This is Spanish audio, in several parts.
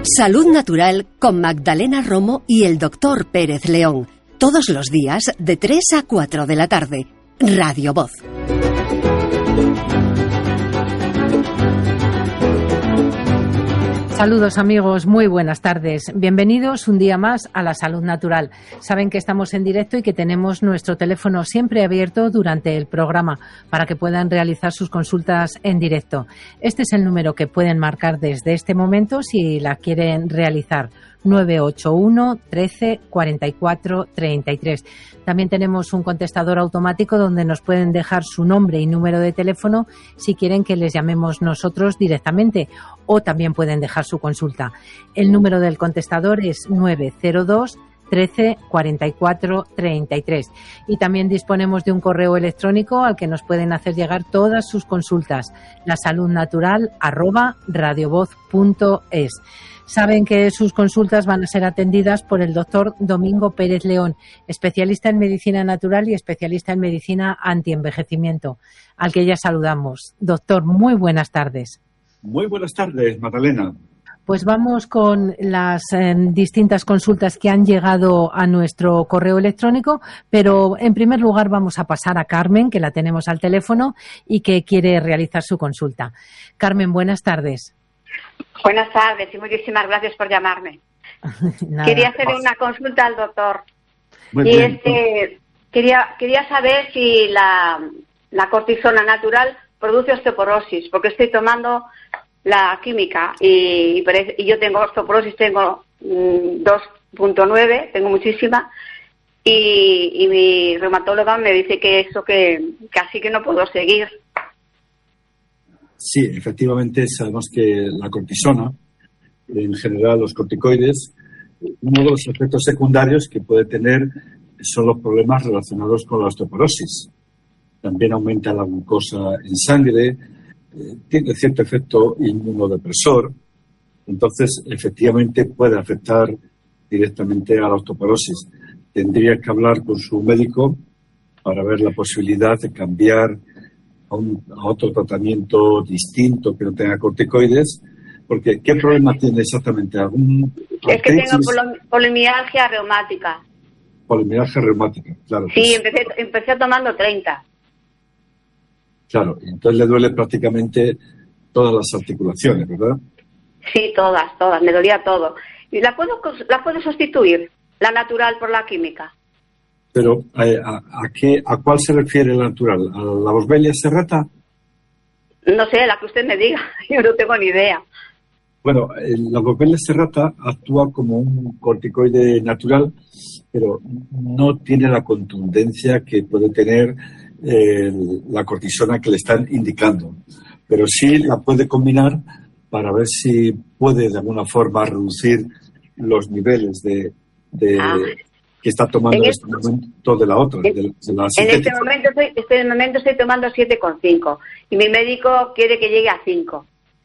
Salud Natural con Magdalena Romo y el Dr. Pérez León. Todos los días de 3 a 4 de la tarde. Radio Voz. Saludos amigos, muy buenas tardes. Bienvenidos un día más a la Salud Natural. Saben que estamos en directo y que tenemos nuestro teléfono siempre abierto durante el programa para que puedan realizar sus consultas en directo. Este es el número que pueden marcar desde este momento si la quieren realizar. 981 13 44 33. También tenemos un contestador automático donde nos pueden dejar su nombre y número de teléfono si quieren que les llamemos nosotros directamente, o también pueden dejar su consulta. El número del contestador es 902 13 44 33. Y también disponemos de un correo electrónico al que nos pueden hacer llegar todas sus consultas, lasaludnatural@radiovoz.es. Saben que sus consultas van a ser atendidas por el doctor Domingo Pérez León, especialista en medicina natural y especialista en medicina antienvejecimiento, al que ya saludamos. Doctor, muy buenas tardes. Muy buenas tardes, Magdalena. Pues vamos con las distintas consultas que han llegado a nuestro correo electrónico, pero en primer lugar vamos a pasar a Carmen, que la tenemos al teléfono y que quiere realizar su consulta. Carmen, buenas tardes. Buenas tardes y muchísimas gracias por llamarme. Quería hacerle una consulta al doctor. Muy bien. Quería saber si la cortisona natural produce osteoporosis, porque estoy tomando la química y yo tengo osteoporosis, tengo 2.9, tengo muchísima, y mi reumatóloga me dice que eso que casi que no puedo seguir. Sí, efectivamente sabemos que la cortisona, en general los corticoides, uno de los efectos secundarios que puede tener son los problemas relacionados con la osteoporosis. También aumenta la glucosa en sangre, tiene cierto efecto inmunodepresor, entonces efectivamente puede afectar directamente a la osteoporosis. Tendría que hablar con su médico para ver la posibilidad de cambiar a otro tratamiento distinto que no tenga corticoides, porque ¿qué problema tiene exactamente? Es que tengo polimialgia reumática. Polimialgia reumática, claro. Sí, empecé tomando 30. Claro, entonces le duele prácticamente todas las articulaciones, ¿verdad? Sí, todas, me dolía todo. ¿Y la puedo sustituir, la natural, por la química? Pero, ¿a cuál se refiere la natural? ¿A la Boswellia serrata? No sé, la que usted me diga, yo no tengo ni idea. Bueno, la Boswellia serrata actúa como un corticoide natural, pero no tiene la contundencia que puede tener la cortisona que le están indicando. Pero sí la puede combinar para ver si puede de alguna forma reducir los niveles de que está tomando en este momento de la otra. En este momento estoy tomando 7,5 y mi médico quiere que llegue a 5.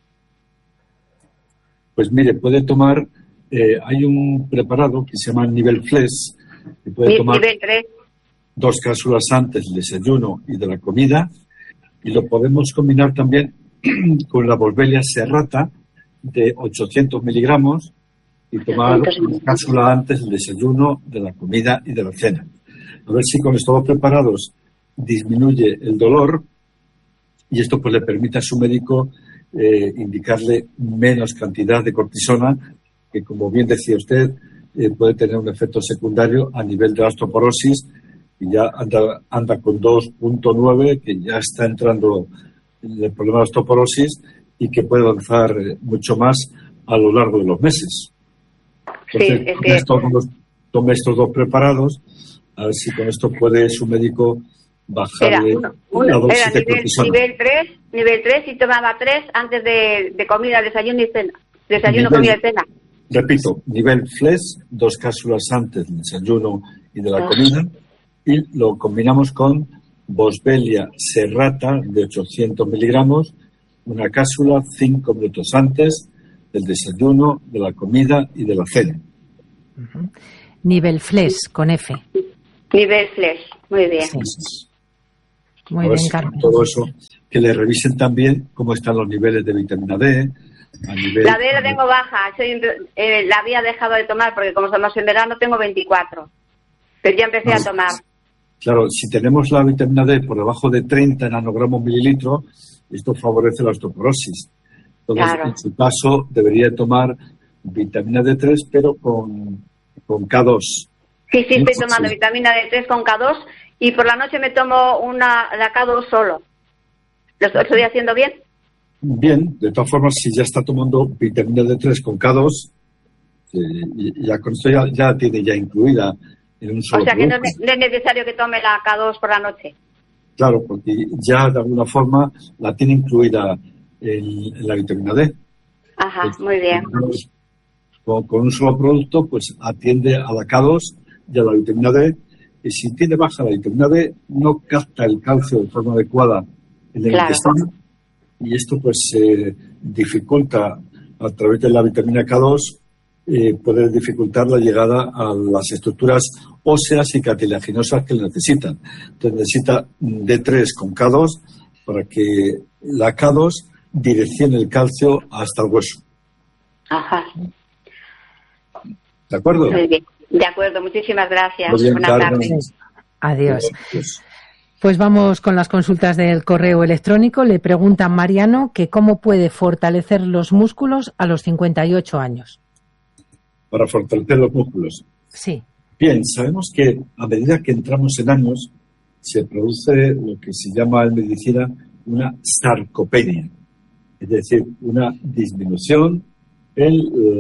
Pues mire, puede tomar, hay un preparado que se llama Nivel Flex, que puede tomar nivel 3. 2 cápsulas antes del desayuno y de la comida, y lo podemos combinar también con la Boswellia serrata de 800 miligramos y tomar una cápsula antes del desayuno, de la comida y de la cena. A ver si con estos dos preparados disminuye el dolor, y esto pues le permite a su médico indicarle menos cantidad de cortisona, que como bien decía usted, puede tener un efecto secundario a nivel de la osteoporosis, y ya anda con 2.9, que ya está entrando en el problema de osteoporosis y que puede avanzar mucho más a lo largo de los meses. Entonces, tome estos dos preparados, a ver si con esto puede su médico bajarle la dosis de cortisona. Nivel 3 y tomaba 3 antes de comida, desayuno y cena. Desayuno, comida y cena. Repito, nivel Flex, 2 cápsulas antes del desayuno y de la comida, y lo combinamos con Boswellia serrata de 800 miligramos, una cápsula 5 minutos antes del desayuno, de la comida y de la cena. Uh-huh. Nivel Flex, con F. Nivel Flex, muy bien. Sí. Muy bien, Carmen. Todo eso, que le revisen también cómo están los niveles de vitamina D, a nivel... La D la tengo baja, la había dejado de tomar porque como estamos en verano tengo 24, pero ya empecé a tomar. Claro, si tenemos la vitamina D por debajo de 30 nanogramos mililitro, esto favorece la osteoporosis. Entonces, claro, en su caso, debería tomar vitamina D3, pero con K2. Sí, estoy tomando vitamina D3 con K2 y por la noche me tomo la K2 solo. ¿Lo estoy haciendo bien? Bien, de todas formas, si ya está tomando vitamina D3 con K2, ya con esto ya tiene ya incluida en un solo O sea que no producto. es necesario que tome la K2 por la noche. Claro, porque ya de alguna forma la tiene incluida en la vitamina D. Ajá, Pues, muy bien. con un solo producto, pues atiende a la K2 y a la vitamina D. Y si tiene baja la vitamina D, no capta el calcio de forma adecuada en el intestino. Y esto pues dificulta a través de la vitamina K2, puede dificultar la llegada a las estructuras óseas y cartilaginosas que necesitan. Entonces necesita D3 con K2 para que la K2 direccione el calcio hasta el hueso. Ajá. ¿De acuerdo? Muy bien. De acuerdo, muchísimas gracias. Muy bien, Buenas tardes. Adiós. Pues vamos con las consultas del correo electrónico. Le pregunta Mariano que cómo puede fortalecer los músculos a los 58 años. Para fortalecer los músculos. Sí. Bien, sabemos que a medida que entramos en años se produce lo que se llama en medicina una sarcopenia, es decir, una disminución en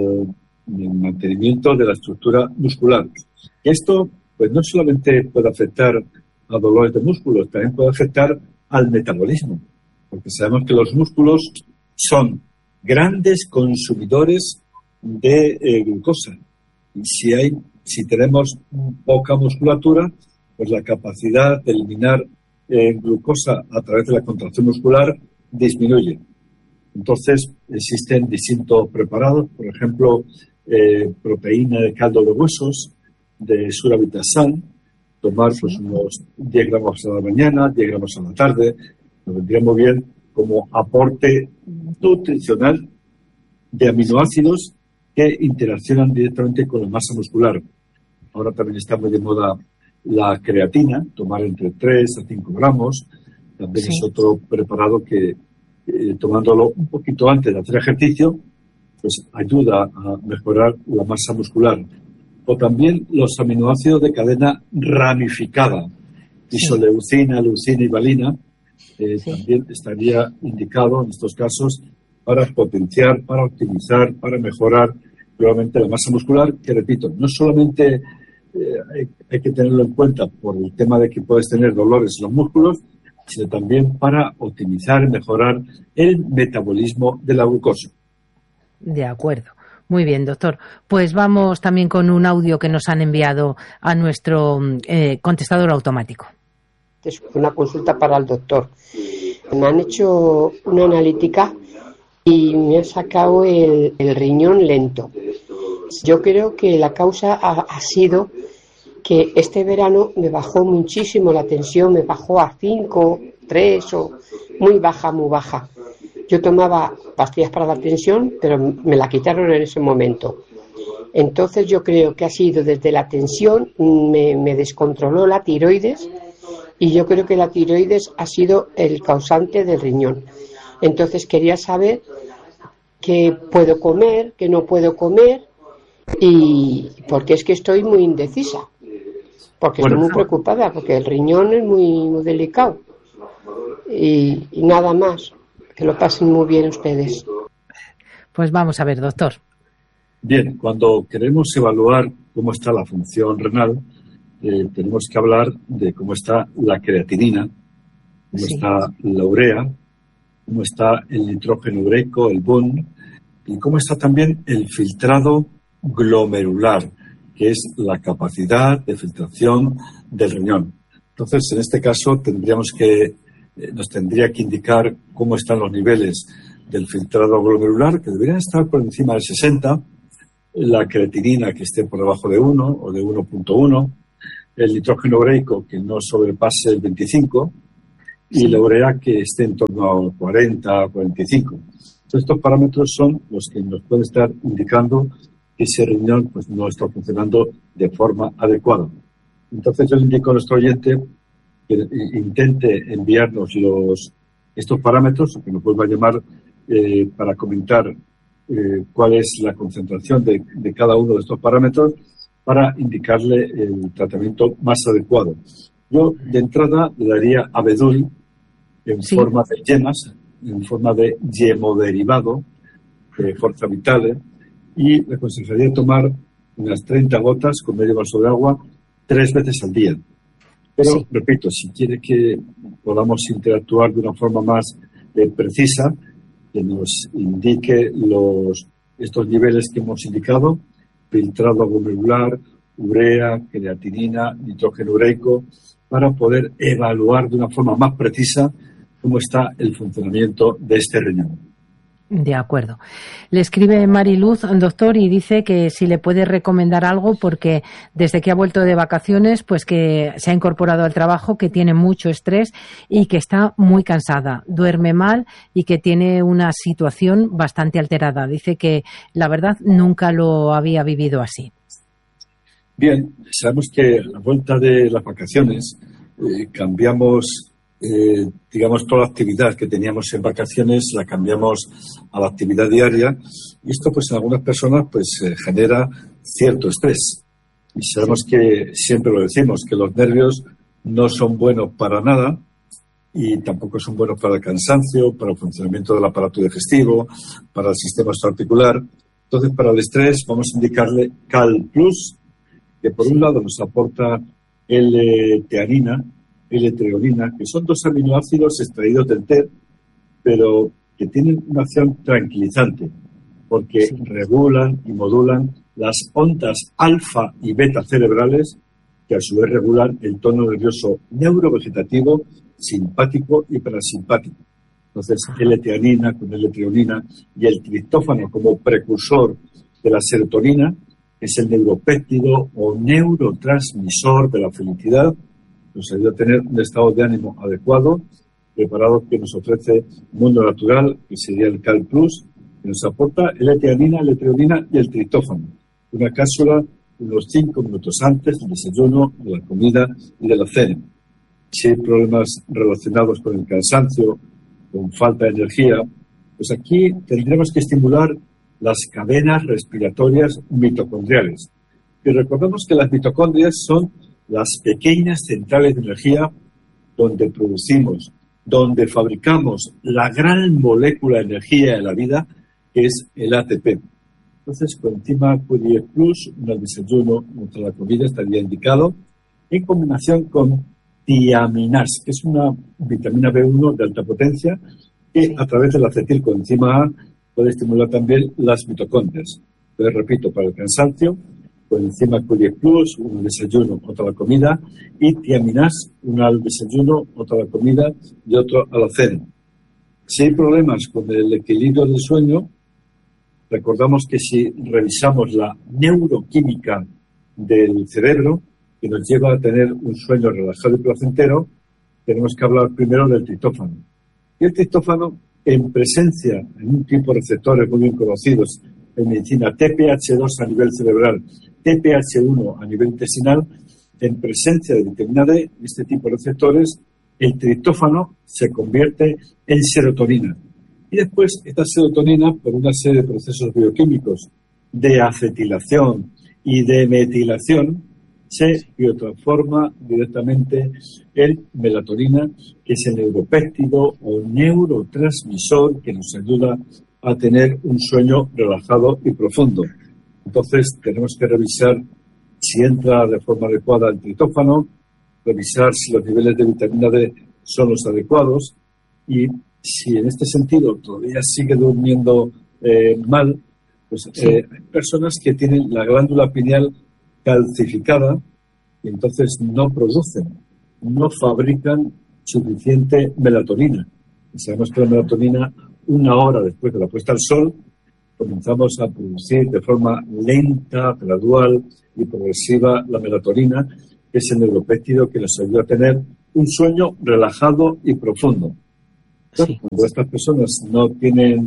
el mantenimiento de la estructura muscular. Esto pues no solamente puede afectar a dolores de músculos, también puede afectar al metabolismo, porque sabemos que los músculos son grandes consumidores de glucosa. Y si tenemos poca musculatura, pues la capacidad de eliminar glucosa a través de la contracción muscular disminuye. Entonces, existen distintos preparados, por ejemplo, proteína de caldo de huesos, de Surabitasal, tomar pues unos 10 gramos a la mañana, 10 gramos a la tarde, nos vendría muy bien como aporte nutricional de aminoácidos que interaccionan directamente con la masa muscular. Ahora también está muy de moda la creatina, tomar entre 3 a 5 gramos, también es otro preparado que tomándolo un poquito antes de hacer ejercicio, pues ayuda a mejorar la masa muscular. O también los aminoácidos de cadena ramificada, isoleucina, leucina y valina, también estaría indicado en estos casos para potenciar, para optimizar, para mejorar probablemente la masa muscular, que repito, no solamente hay que tenerlo en cuenta por el tema de que puedes tener dolores en los músculos, sino también para optimizar y mejorar el metabolismo de la glucosa. De acuerdo. Muy bien, doctor. Pues vamos también con un audio que nos han enviado a nuestro contestador automático. Es una consulta para el doctor. Me han hecho una analítica y me han sacado el riñón lento. Yo creo que la causa ha sido que este verano me bajó muchísimo la tensión, me bajó a 5, 3 o muy baja. Yo tomaba pastillas para la tensión, pero me la quitaron en ese momento. Entonces yo creo que ha sido desde la tensión, me descontroló la tiroides y yo creo que la tiroides ha sido el causante del riñón. Entonces quería saber qué puedo comer, qué no puedo comer, y porque es que estoy muy indecisa. Porque estoy muy preocupada, porque el riñón es muy delicado. Y nada más. Que lo pasen muy bien ustedes. Pues vamos a ver, doctor. Bien, cuando queremos evaluar cómo está la función renal, tenemos que hablar de cómo está la creatinina, cómo está la urea, cómo está el nitrógeno ureico, el BUN, y cómo está también el filtrado glomerular, que es la capacidad de filtración del riñón. Entonces, en este caso, nos tendría que indicar cómo están los niveles del filtrado glomerular, que deberían estar por encima de 60, la creatinina que esté por debajo de 1 o de 1.1, el nitrógeno ureico que no sobrepase el 25 y la urea que esté en torno a 40 o 45. Estos parámetros son los que nos pueden estar indicando que ese riñón pues, no está funcionando de forma adecuada. Entonces yo le indico a nuestro oyente que intente enviarnos estos parámetros, que nos vuelva a llamar para comentar cuál es la concentración de cada uno de estos parámetros para indicarle el tratamiento más adecuado. Yo de entrada le daría abedul en forma de yemas, en forma de yemoderivado, de Forza Vitale, y le aconsejaría tomar unas 30 gotas con medio vaso de agua 3 veces al día. Pero, repito, si quiere que podamos interactuar de una forma más precisa, que nos indique estos niveles que hemos indicado, filtrado glomerular, urea, creatinina, nitrógeno ureico, para poder evaluar de una forma más precisa cómo está el funcionamiento de este riñón. De acuerdo. Le escribe Mariluz, doctor, y dice que si le puede recomendar algo porque desde que ha vuelto de vacaciones, pues que se ha incorporado al trabajo, que tiene mucho estrés y que está muy cansada, duerme mal y que tiene una situación bastante alterada. Dice que la verdad nunca lo había vivido así. Bien, sabemos que a la vuelta de las vacaciones cambiamos digamos, toda la actividad que teníamos en vacaciones la cambiamos a la actividad diaria y esto pues en algunas personas pues genera cierto estrés y sabemos que siempre lo decimos que los nervios no son buenos para nada y tampoco son buenos para el cansancio, para el funcionamiento del aparato digestivo, para el sistema extraarticular. Entonces para el estrés vamos a indicarle Cal Plus, que por un lado nos aporta L-teanina, L-treonina, que son 2 aminoácidos extraídos del té, pero que tienen una acción tranquilizante, porque regulan y modulan las ondas alfa y beta cerebrales, que a su vez regulan el tono nervioso neurovegetativo, simpático y parasimpático. Entonces, L-teanina con L-treonina y el triptófano como precursor de la serotonina, que es el neuropéptido o neurotransmisor de la felicidad, nos ayuda a tener un estado de ánimo adecuado, preparado que nos ofrece Mundo Natural, que sería el Cal Plus, que nos aporta L-teanina, L-treonina y el triptófano. Una cápsula unos 5 minutos antes del desayuno, de la comida y de la cena. Si hay problemas relacionados con el cansancio, con falta de energía, pues aquí tendremos que estimular las cadenas respiratorias mitocondriales. Y recordemos que las mitocondrias son las pequeñas centrales de energía donde producimos, donde fabricamos la gran molécula de energía de la vida, que es el ATP. Entonces, coenzima Q10 Plus, un desayuno contra la comida estaría indicado, en combinación con tiaminas, que es una vitamina B1 de alta potencia, que a través del acetilcoenzima A puede estimular también las mitocondrias. Entonces, repito, para el cansancio, coenzima Q10 Plus, uno al desayuno, otro a la comida, y tiaminas, uno al desayuno, otro a la comida y otro a la cena. Si hay problemas con el equilibrio del sueño, recordamos que si revisamos la neuroquímica del cerebro, que nos lleva a tener un sueño relajado y placentero, tenemos que hablar primero del triptófano. Y el triptófano, en presencia en un tipo de receptores muy bien conocidos en medicina, TPH2 a nivel cerebral, TPH1 a nivel intestinal, en presencia de vitamina D, este tipo de receptores, el triptófano se convierte en serotonina. Y después esta serotonina, por una serie de procesos bioquímicos de acetilación y de metilación, se biotransforma directamente en melatonina, que es el neuropéptido o neurotransmisor que nos ayuda a tener un sueño relajado y profundo. Entonces tenemos que revisar si entra de forma adecuada el triptófano, revisar si los niveles de vitamina D son los adecuados y si en este sentido todavía sigue durmiendo mal, pues hay personas que tienen la glándula pineal calcificada y entonces no producen, no fabrican suficiente melatonina. Y sabemos que la melatonina, 1 hora después de la puesta al sol, comenzamos a producir de forma lenta, gradual y progresiva la melatonina, que es el neuropéptido que nos ayuda a tener un sueño relajado y profundo. Entonces, cuando estas personas no tienen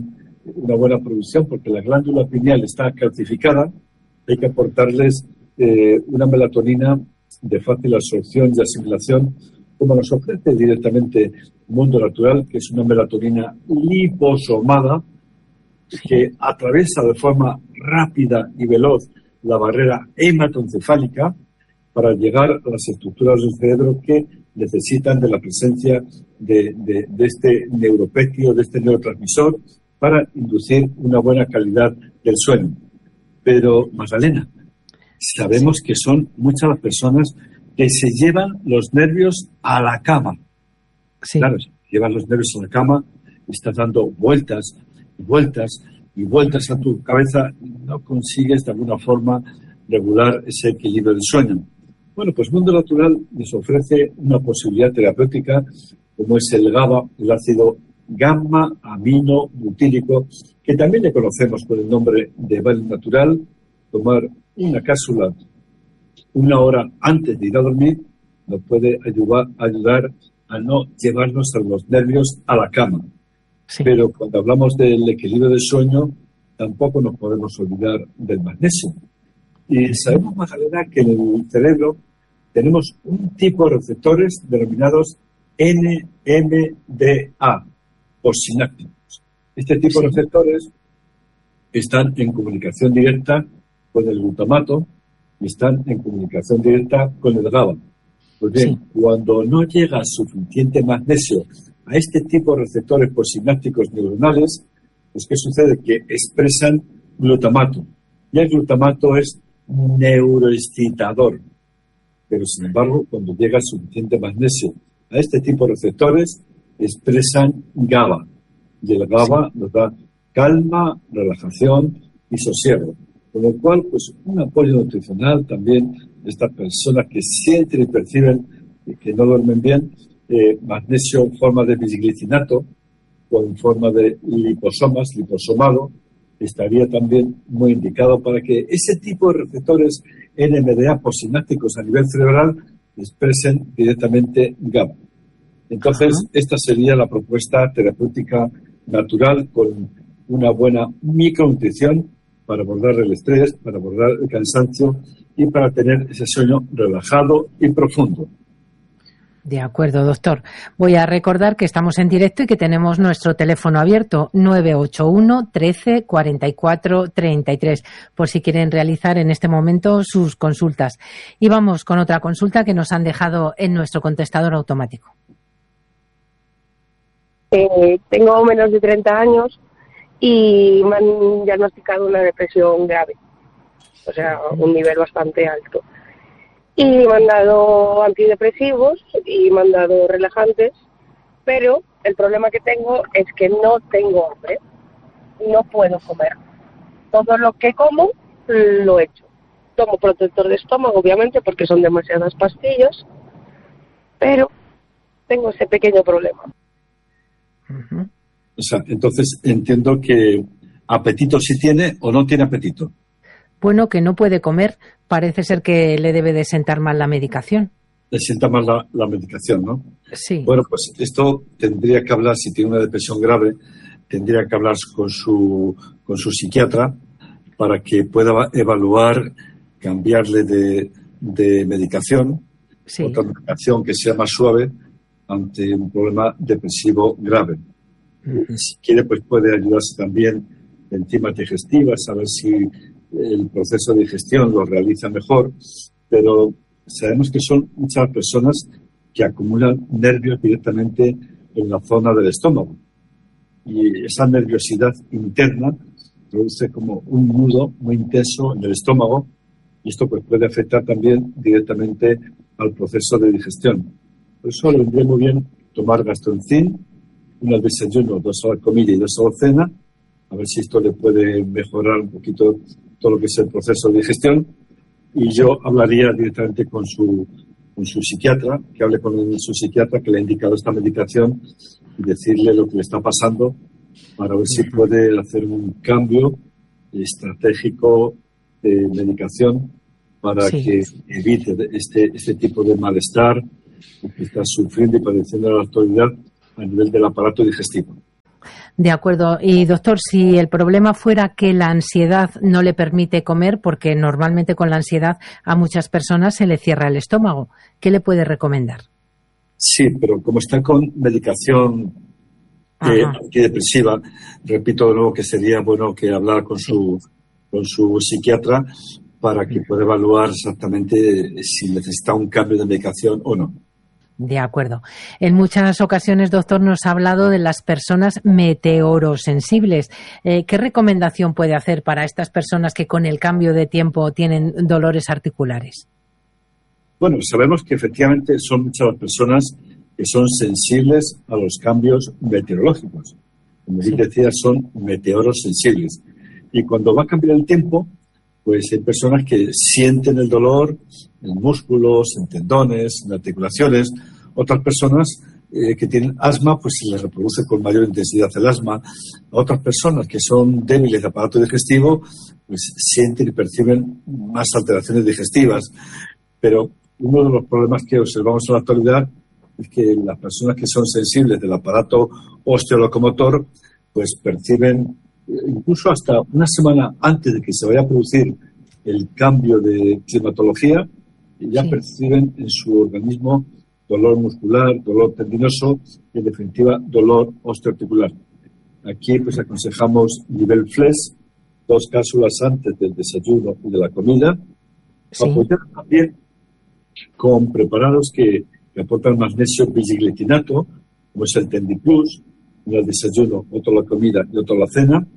una buena producción, porque la glándula pineal está calcificada, hay que aportarles una melatonina de fácil absorción y asimilación, como nos ofrece directamente Mundo Natural, que es una melatonina liposomada que atraviesa de forma rápida y veloz la barrera hematoencefálica para llegar a las estructuras del cerebro que necesitan de la presencia de este neuropéptido, de este neurotransmisor, para inducir una buena calidad del sueño. Pero, Magdalena, sabemos que son muchas las personas que se llevan los nervios a la cama. Sí. Claro, llevan los nervios a la cama y estás dando vueltas y vueltas y vueltas a tu cabeza y no consigues de alguna forma regular ese equilibrio del sueño. Bueno, pues Mundo Natural nos ofrece una posibilidad terapéutica como es el GABA, el ácido gamma-aminobutírico, que también le conocemos con el nombre de Valium Natural. Tomar una cápsula 1 hora antes de ir a dormir nos puede ayudar a no llevarnos a los nervios a la cama. Sí. Pero cuando hablamos del equilibrio del sueño, tampoco nos podemos olvidar del magnesio. Y sabemos, Magdalena, que en el cerebro tenemos un tipo de receptores denominados NMDA, postsinápticos. Este tipo de receptores están en comunicación directa con el glutamato y están en comunicación directa con el GABA. Pues bien, cuando no llega suficiente magnesio a este tipo de receptores postsinápticos neuronales, pues ¿qué sucede? Que expresan glutamato. Y el glutamato es neuroexcitador. Pero, sin embargo, cuando llega suficiente magnesio a este tipo de receptores, expresan GABA. Y el GABA nos da calma, relajación y sosiego. Con lo cual, pues, un apoyo nutricional también de estas personas que sienten y perciben que no duermen bien, magnesio en forma de bisglicinato o en forma de liposomas, liposomado, estaría también muy indicado para que ese tipo de receptores NMDA postsinápticos a nivel cerebral expresen directamente GABA. Entonces, esta sería la propuesta terapéutica natural con una buena micronutrición para abordar el estrés, para abordar el cansancio y para tener ese sueño relajado y profundo. De acuerdo, doctor. Voy a recordar que estamos en directo y que tenemos nuestro teléfono abierto 981 13 44 33 por si quieren realizar en este momento sus consultas. Y vamos con otra consulta que nos han dejado en nuestro contestador automático. Tengo menos de 30 años y me han diagnosticado una depresión grave, o sea, un nivel bastante alto. Y me han dado antidepresivos y me han dado relajantes, pero el problema que tengo es que no tengo hambre, no puedo comer. Todo lo que como lo echo. Tomo protector de estómago, obviamente, porque son demasiadas pastillas, pero tengo ese pequeño problema. O sea, entonces entiendo que apetito sí tiene o no tiene apetito. Bueno, que no puede comer, parece ser que le debe de sentar mal la medicación. Le sienta mal la medicación, ¿no? Sí. Bueno, pues esto tendría que hablar, si tiene una depresión grave, tendría que hablar con su psiquiatra para que pueda evaluar, cambiarle de medicación, otra medicación que sea más suave ante un problema depresivo grave. Si quiere, pues puede ayudarse también de enzimas digestivas, a ver si el proceso de digestión lo realiza mejor, pero sabemos que son muchas personas que acumulan nervios directamente en la zona del estómago. Y esa nerviosidad interna produce como un nudo muy intenso en el estómago y esto pues puede afectar también directamente al proceso de digestión. Por eso le vendría muy bien tomar Gastroncin, una al desayuno, 2 a la comida y 2 a la cena, a ver si esto le puede mejorar un poquito todo lo que es el proceso de digestión. Y yo hablaría directamente con su psiquiatra, que hable con su psiquiatra que le ha indicado esta medicación y decirle lo que le está pasando para ver si puede hacer un cambio estratégico de medicación para que evite este tipo de malestar que está sufriendo y padeciendo la actualidad a nivel del aparato digestivo. De acuerdo. Y doctor, si el problema fuera que la ansiedad no le permite comer, porque normalmente con la ansiedad a muchas personas se le cierra el estómago, ¿qué le puede recomendar? Sí, pero como está con medicación antidepresiva, repito de nuevo que sería bueno que hablar con su psiquiatra para que pueda evaluar exactamente si necesita un cambio de medicación o no. De acuerdo. En muchas ocasiones, doctor, nos ha hablado de las personas meteorosensibles. ¿Qué recomendación puede hacer para estas personas que con el cambio de tiempo tienen dolores articulares? Bueno, sabemos que efectivamente son muchas las personas que son sensibles a los cambios meteorológicos. Como bien decía, son meteorosensibles. Y cuando va a cambiar el tiempo, pues hay personas que sienten el dolor en músculos, en tendones, en articulaciones. Otras personas que tienen asma, pues se les reproduce con mayor intensidad el asma. Otras personas que son débiles de aparato digestivo, pues sienten y perciben más alteraciones digestivas. Pero uno de los problemas que observamos en la actualidad es que las personas que son sensibles del aparato osteolocomotor, pues perciben incluso hasta una semana antes de que se vaya a producir el cambio de climatología, ya perciben en su organismo dolor muscular, dolor tendinoso y, en definitiva, dolor osteoarticular. Aquí pues aconsejamos nivel FLES, 2 cápsulas antes del desayuno y de la comida, apoyar también con preparados que aportan magnesio bisglicinato, como es el Tendiplus, uno al desayuno, otro a la comida y otro a la cena,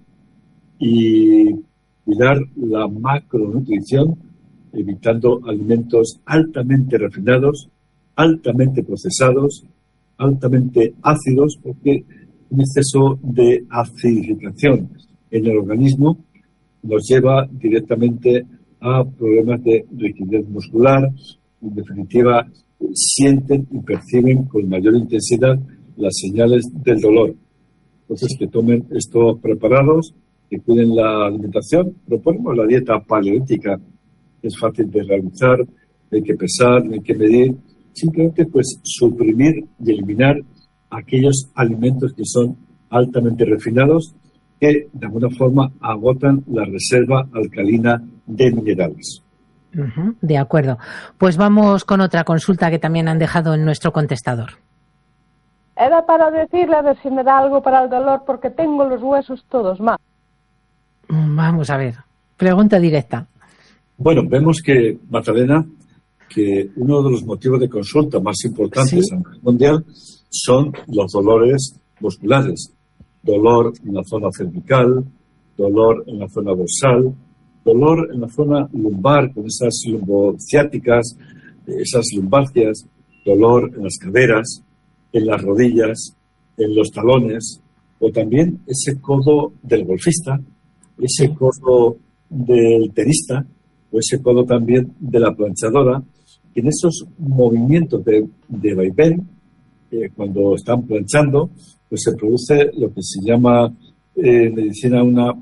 y cuidar la macronutrición, evitando alimentos altamente refinados, altamente procesados, altamente ácidos, porque un exceso de acidificación en el organismo nos lleva directamente a problemas de rigidez muscular. En definitiva, sienten y perciben con mayor intensidad las señales del dolor. Entonces, que tomen estos preparados, que cuiden la alimentación. Proponemos la dieta paleolítica, que es fácil de realizar, no hay que pesar, no hay que medir. Simplemente, pues, suprimir y eliminar aquellos alimentos que son altamente refinados, que de alguna forma agotan la reserva alcalina de minerales. De acuerdo. Pues vamos con otra consulta que también han dejado en nuestro contestador. Era para decirle a ver si me da algo para el dolor porque tengo los huesos todos mal. Vamos a ver. Pregunta directa. Bueno, vemos que, Magdalena, que uno de los motivos de consulta más importantes a nivel mundial son los dolores musculares. Dolor en la zona cervical, dolor en la zona dorsal, dolor en la zona lumbar con esas lumbociáticas, esas lumbalgias, dolor en las caderas, en las rodillas, en los talones, o también ese codo del golfista, ese codo del tenista, o ese codo también de la planchadora. En esos movimientos de vaivén, cuando están planchando, pues se produce lo que se llama en medicina una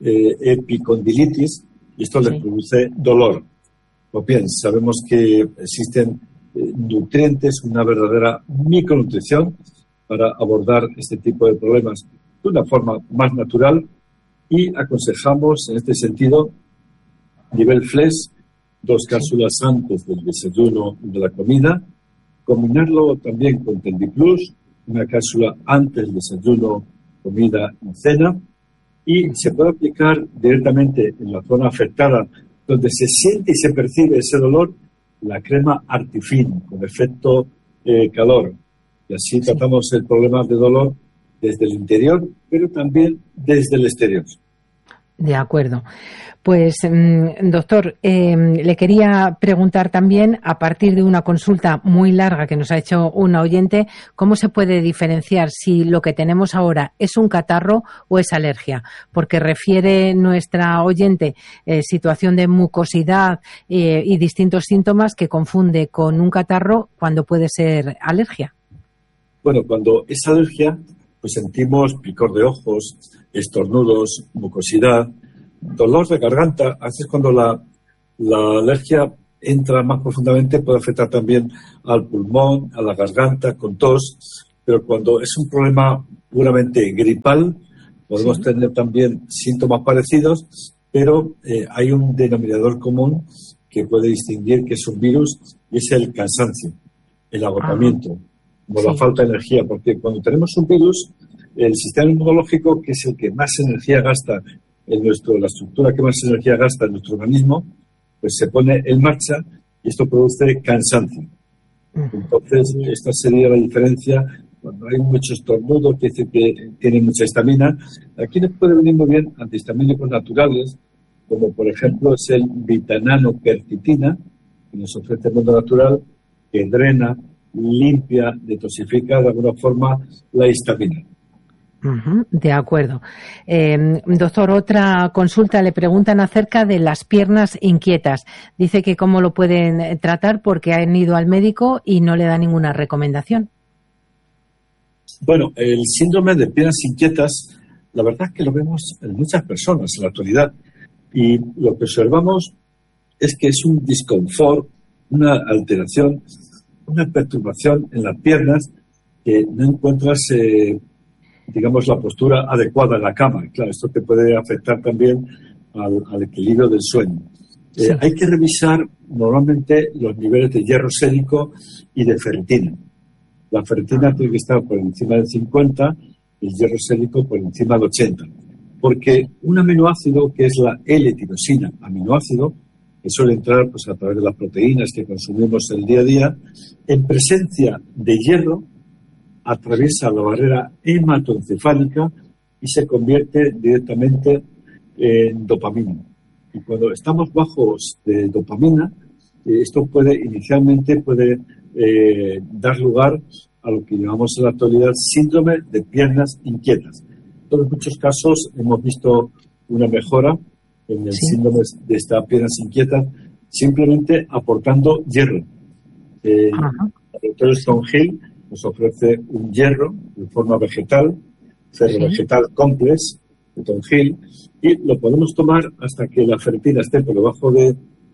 epicondilitis, y esto le produce dolor. Pues bien, sabemos que existen nutrientes, una verdadera micronutrición para abordar este tipo de problemas de una forma más natural, y aconsejamos en este sentido nivel FLES, 2 cápsulas antes del desayuno y de la comida, combinarlo también con Tendiplus, una cápsula antes del desayuno, comida y cena, y se puede aplicar directamente en la zona afectada donde se siente y se percibe ese dolor, la crema Artifin con efecto calor. Y así tratamos el problema de dolor desde el interior, pero también desde el exterior. De acuerdo. Pues, doctor, le quería preguntar también, a partir de una consulta muy larga que nos ha hecho una oyente, ¿cómo se puede diferenciar si lo que tenemos ahora es un catarro o es alergia? Porque refiere nuestra oyente situación de mucosidad y distintos síntomas que confunde con un catarro cuando puede ser alergia. Bueno, cuando es alergia, pues sentimos picor de ojos, estornudos, mucosidad, dolor de garganta. A veces cuando la alergia entra más profundamente puede afectar también al pulmón, a la garganta, con tos, pero cuando es un problema puramente gripal, Podemos tener también síntomas parecidos, pero hay un denominador común que puede distinguir que es un virus, y es el cansancio, el agotamiento, como la falta de energía, porque cuando tenemos un virus, el sistema inmunológico, que es el que más energía gasta la estructura que más energía gasta en nuestro organismo, pues se pone en marcha y esto produce cansancio. Entonces, esta sería la diferencia. Cuando hay mucho estornudo, que dice que tiene mucha histamina, aquí nos puede venir muy bien antihistamínicos naturales, como por ejemplo es el vitananoquercitina, que nos ofrece el mundo natural, que drena, limpia, detoxifica de alguna forma la histamina. De acuerdo. Doctor, otra consulta, le preguntan acerca de las piernas inquietas. Dice que cómo lo pueden tratar porque han ido al médico y no le da ninguna recomendación. Bueno, el síndrome de piernas inquietas, la verdad es que lo vemos en muchas personas en la actualidad, y lo que observamos es que es un disconfort, una alteración, una perturbación en las piernas, que no encuentras digamos, la postura adecuada en la cama. Claro, esto te puede afectar también al equilibrio del sueño. Sí. Hay que revisar normalmente los niveles de hierro sérico y de ferritina. La ferritina tiene que estar por encima de 50, el hierro sérico por encima de 80. Porque un aminoácido, que es la L-tirosina, aminoácido, que suele entrar pues, a través de las proteínas que consumimos el día a día, en presencia de hierro, atraviesa la barrera hematoencefálica y se convierte directamente en dopamina. Y cuando estamos bajos de dopamina, esto inicialmente puede dar lugar a lo que llamamos en la actualidad síndrome de piernas inquietas. En muchos casos hemos visto una mejora en el síndrome de estas piernas inquietas simplemente aportando hierro. El doctor Stonehill nos ofrece un hierro de forma vegetal, ferrovegetal complex, de Stonehill, y lo podemos tomar hasta que la ferritina esté por debajo de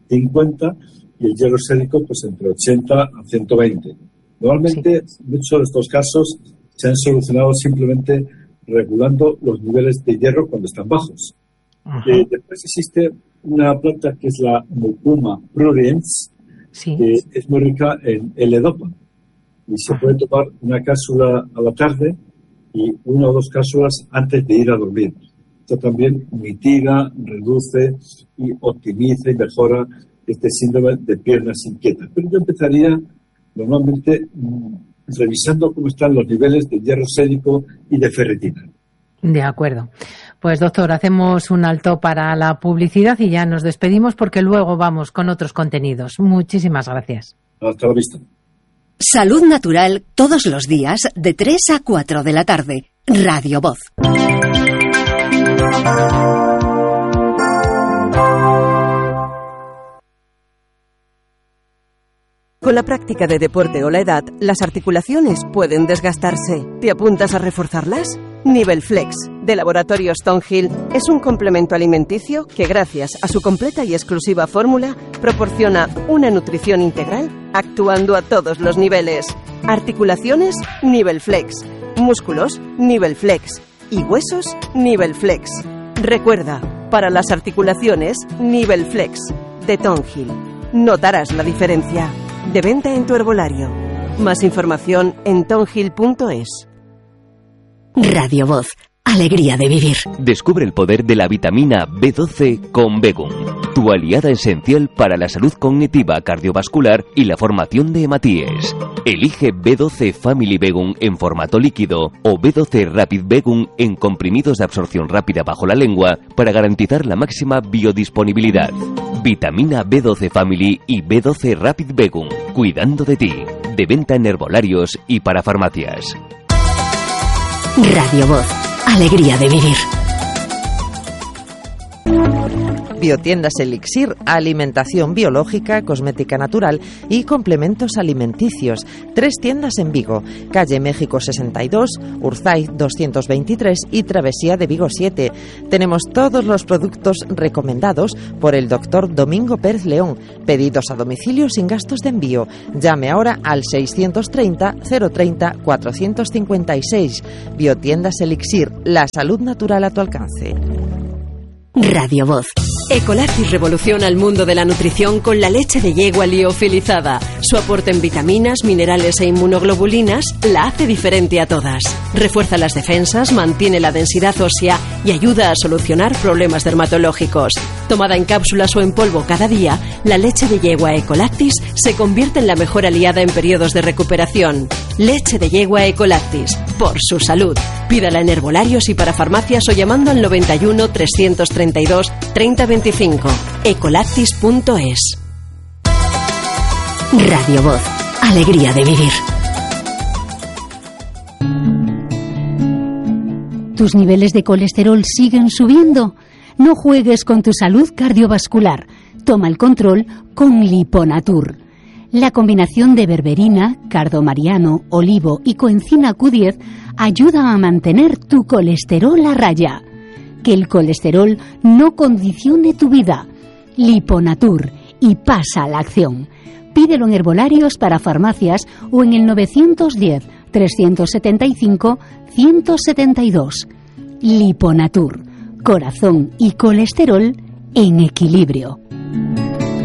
50 y el hierro sérico pues entre 80 a 120. Normalmente muchos de estos casos se han solucionado simplemente regulando los niveles de hierro cuando están bajos. Después existe una planta que es la Mucuma pruriens, que es muy rica en L-dopa. Y se puede tomar una cápsula a la tarde y 1 o 2 cápsulas antes de ir a dormir. Esto también mitiga, reduce y optimiza y mejora este síndrome de piernas inquietas. Pero yo empezaría normalmente revisando cómo están los niveles de hierro sérico y de ferritina. De acuerdo. Pues doctor, hacemos un alto para la publicidad y ya nos despedimos porque luego vamos con otros contenidos. Muchísimas gracias. Hasta la vista. Salud Natural todos los días de 3 a 4 de la tarde. Radio Voz. Con la práctica de deporte o la edad, las articulaciones pueden desgastarse. ¿Te apuntas a reforzarlas? Nivel Flex, de Laboratorio Stonehill, es un complemento alimenticio que, gracias a su completa y exclusiva fórmula, proporciona una nutrición integral actuando a todos los niveles. Articulaciones, Nivel Flex. Músculos, Nivel Flex. Y huesos, Nivel Flex. Recuerda, para las articulaciones, Nivel Flex, de Stonehill. Notarás la diferencia. De venta en tu herbolario. Más información en stonehill.es. Radio Voz. Alegría de vivir. Descubre el poder de la vitamina B12 con Begum, tu aliada esencial para la salud cognitiva, cardiovascular y la formación de hematíes. Elige B12 Family Begum en formato líquido o B12 Rapid Begum en comprimidos de absorción rápida bajo la lengua para garantizar la máxima biodisponibilidad. Vitamina B12 Family y B12 Rapid Begum, cuidando de ti. De venta en herbolarios y para farmacias. Radio Voz. Alegría de vivir. Biotiendas Elixir, alimentación biológica, cosmética natural y complementos alimenticios. 3 tiendas en Vigo, calle México 62, Urzaiz 223 y Travesía de Vigo 7. Tenemos todos los productos recomendados por el doctor Domingo Pérez León. Pedidos a domicilio sin gastos de envío. Llame ahora al 630 030 456. Biotiendas Elixir, la salud natural a tu alcance. Radio Voz. Ecolactis revoluciona el mundo de la nutrición con la leche de yegua liofilizada. Su aporte en vitaminas, minerales e inmunoglobulinas la hace diferente a todas. Refuerza las defensas, mantiene la densidad ósea y ayuda a solucionar problemas dermatológicos. Tomada en cápsulas o en polvo cada día, la leche de yegua Ecolactis se convierte en la mejor aliada en periodos de recuperación. Leche de yegua Ecolactis, por su salud. Pídala en herbolarios y para farmacias o llamando al 91 332 3025. Ecolactis.es. Radio Voz. Alegría de vivir. ¿Tus niveles de colesterol siguen subiendo? No juegues con tu salud cardiovascular. Toma el control con Liponatur. La combinación de berberina, cardomariano, olivo y coenzima Q10 ayuda a mantener tu colesterol a raya. Que el colesterol no condicione tu vida. Liponatur, y pasa a la acción. Pídelo en herbolarios para farmacias o en el 910 375 172. Liponatur, corazón y colesterol en equilibrio.